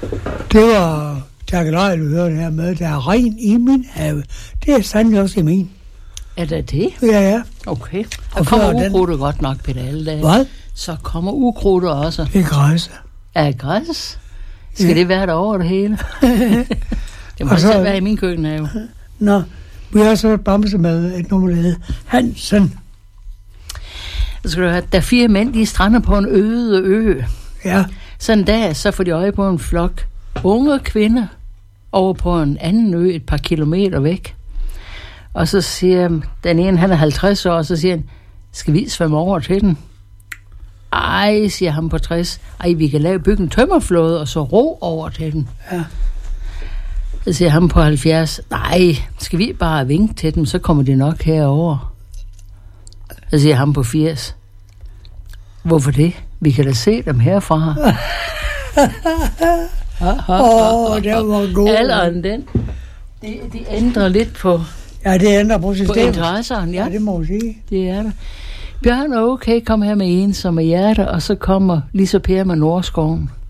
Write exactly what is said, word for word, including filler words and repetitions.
Det var takkelej, du hørte her med. Der er regn i min have. Det er sandelig også i min. Er det det? Ja, ja. Okay. Og kommer ukrudtet godt nok, Peter, alle dage. Hvad? Så kommer ukrudtet også. Det er græs. Er det græs? Skal ja. det være der over det hele? Det må så ikke være i min køkkenhave. Nå, vi har så et bamse med et nummer, der hedder Hansen. Så skal du høre, der er fire mænd, de strander på en øde ø. Ja. Så en dag, så får de øje på en flok unge kvinder over på en anden ø, et par kilometer væk. Og så siger den ene, han er halvtreds år, og så siger han, skal vi svømme over til den? Ej, siger han på tres. Ej, vi kan lave bygge en tømmerflåde, og så ro over til den. Ja. Så siger han på halvfjerds, nej, skal vi bare vinke til dem, så kommer de nok herover. Så siger han på firs, hvorfor det? Vi kan da se dem herfra. Åh, oh, det var god. Alderen, den, de, de ændrer lidt på, ja, det ændrer på systemet. på interesseren. Ja. Ja, det må jeg sige. Det er det. Bjørn, okay, kom her med en som er hjerte, og så kommer Lise Per med Nordskoven.